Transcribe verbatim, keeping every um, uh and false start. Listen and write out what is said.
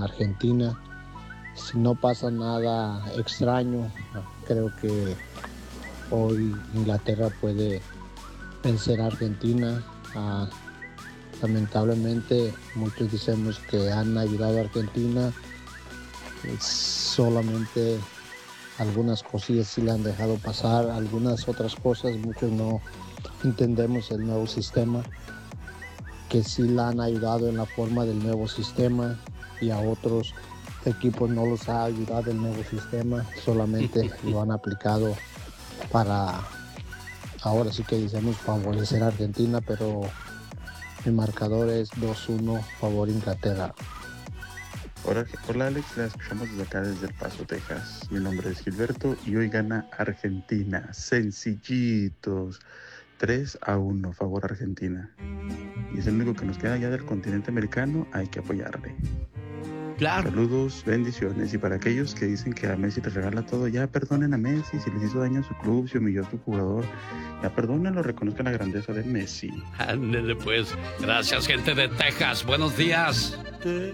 Argentina. Si no pasa nada extraño, creo que hoy Inglaterra puede vencer a Argentina. Uh, lamentablemente muchos decimos que han ayudado a Argentina, solamente algunas cosillas sí le han dejado pasar, algunas otras cosas muchos no entendemos el nuevo sistema, que sí la han ayudado en la forma del nuevo sistema, y a otros equipos no los ha ayudado el nuevo sistema, solamente lo han aplicado para, ahora sí que decimos, favorecer a Argentina, pero el marcador es dos uno favor Inglaterra. Hola, hola Alex, la escuchamos desde acá, desde El Paso, Texas. Mi nombre es Gilberto y hoy gana Argentina. Sencillitos. tres a uno, favor Argentina. Y es el único que nos queda ya del continente americano, hay que apoyarle. Claro. Saludos, bendiciones. Y para aquellos que dicen que a Messi les regala todo, ya perdonen a Messi si les hizo daño a su club, si humilló a su jugador. Ya perdónenlo, reconozcan la grandeza de Messi. Ándele pues. Gracias, gente de Texas. Buenos días. Te